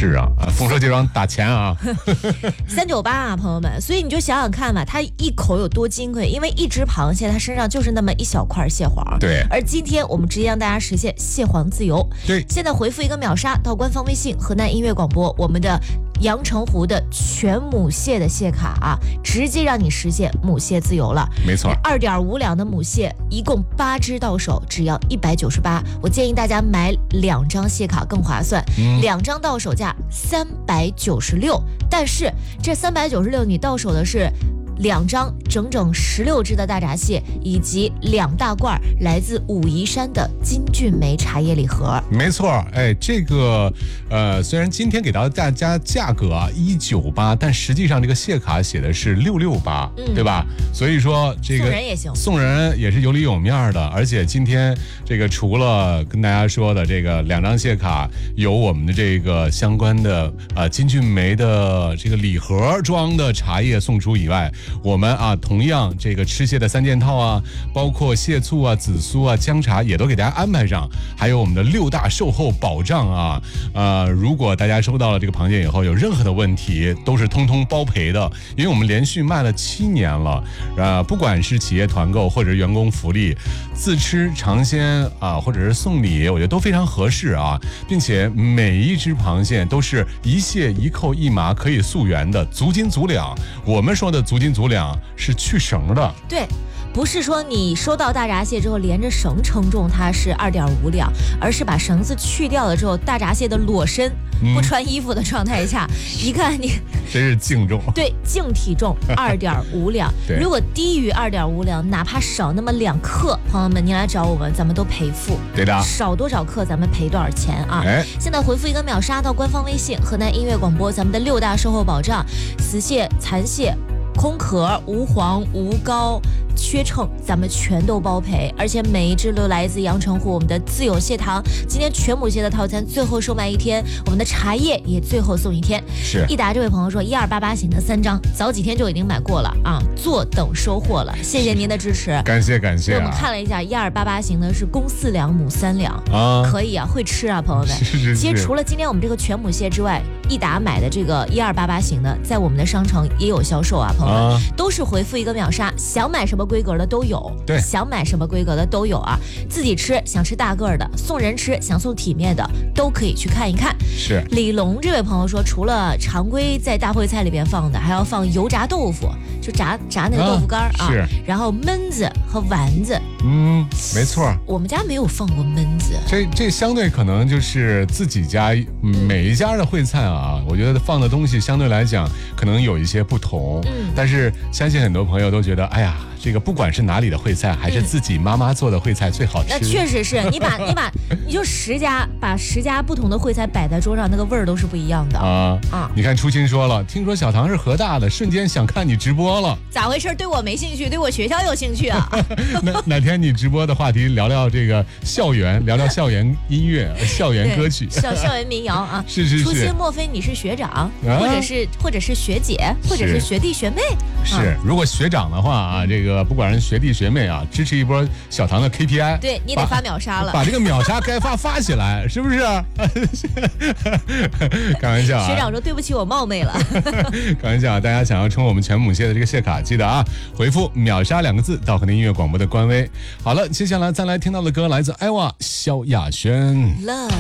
是啊，丰收节庄打钱啊 ，398啊，朋友们，所以你就想想看吧，它一口有多金贵，因为一只螃蟹它身上就是那么一小块蟹黄。 对， 而今天我们直接让大家实现蟹黄自由。 对， 现在回复一个秒杀到官方微信河南音乐广播，我们的阳澄湖的全母蟹的蟹卡啊，直接让你实现母蟹自由了。 没错 ，2.5两的母蟹，一共8只到手，只要198。我建议大家买2张蟹卡更划算，2张到手价396，但是这396你到手的是2张整整16只的大闸蟹，以及2大罐来自武夷山的金骏眉茶叶礼盒。 没错，哎，这个虽然今天给到大家价格啊198，但实际上这个蟹卡写的是668，对吧？所以说这个送人也行， 送人也是有里有面的。而且今天这个除了跟大家说的这个2张蟹卡有我们的这个相关的金骏眉的这个礼盒装的茶叶送出以外，我们啊同样这个吃蟹的3件套啊，包括蟹醋啊、紫苏啊、姜茶也都给大家安排上，还有我们的6大售后保障啊，如果大家收到了这个螃蟹以后有任何的问题，都是通通包赔的，因为我们连续卖了7年了，不管是企业团购或者是员工福利，自吃尝鲜啊，或者是送礼，我觉得都非常合适啊，并且每一只螃蟹都是一蟹一扣一麻可以溯源的，足斤足两。我们说的足斤足两是去绳的， 对。不是说你收到大闸蟹之后连着绳称重它是2.5两，而是把绳子去掉了之后，大闸蟹的裸身不穿衣服的状态下，一看你真是净重。 对，净体重2.5两。如果低于2.5两，哪怕少那么2克，朋友们您来找我们，咱们都赔付。 对的， 少多少克咱们赔多少钱啊？现在回复一个秒杀到官方微信河南音乐广播，咱们的6大售后保障，死蟹、残蟹、空壳、无黄、无膏、缺秤，咱们全都包赔，而且每一只都来自阳澄湖我们的自有蟹塘。今天全母蟹的套餐最后售卖1天，我们的茶叶也最后送1天。 是益达这位朋友说1288型的3张，早几天就已经买过了啊，坐等收货了，谢谢您的支持， 感谢感谢。 我们看了一下1288型的是公4两母3两啊，可以啊，会吃啊，朋友们。 是其实除了今天我们这个全母蟹之外，益达买的这个1288型的，在我们的商城也有销售啊，朋友们，都是回复一个秒杀，想买什么规格的都有， 对， 想买什么规格的都有啊，自己吃想吃大个的，送人吃想送体面的，都可以去看一看。 是李龙这位朋友说，除了常规在大烩菜里边放的，还要放油炸豆腐，就炸那个豆腐干啊， 是， 然后焖子和丸子。 没错， 我们家没有放过焖子， 这相对可能就是自己家每一家的烩菜啊，我觉得放的东西相对来讲可能有一些不同，但是相信很多朋友都觉得，哎呀，这个不管是哪里的烩菜，还是自己妈妈做的烩菜最好吃。 那确实是你就把10家不同的烩菜摆在桌上，那个味儿都是不一样的啊。 你看初心说了，听说小唐是河大的，瞬间想看你直播了， 咋回事？对我没兴趣，对我学校有兴趣啊。 哪天你直播的话题聊聊这个校园，聊聊校园音乐、校园歌曲、 校园民谣啊。 是。 初心莫非你是学长，或者是学姐，或者是学弟学妹？ 是，如果学长的话啊，这个不管是学弟学妹啊，支持一波小唐的 KPI， 对你得发秒杀了， 把这个秒杀该发起来，是不是？开玩笑啊！ 学长说对不起，我冒昧了。 开玩笑，大家想要冲我们全母蟹的这个蟹卡，记得啊，回复秒杀2个字到河南音乐广播的官微。好了，接下来再来听到的歌来自艾娃萧亚轩。